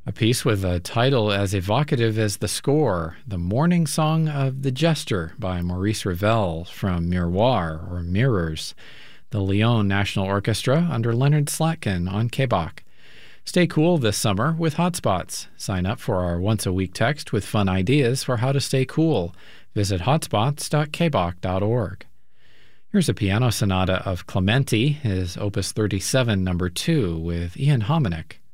A piece with a title as evocative as the score, The Morning Song of the Jester by Maurice Ravel from Miroir, or Mirrors, the Lyon National Orchestra under Leonard Slatkin on KBOK. Stay cool this summer with Hotspots. Sign up for our once-a-week text with fun ideas for how to stay cool. Visit hotspots.kbok.org. Here's a piano sonata of Clementi, his Opus 37, No. 2, with Ian Hominick.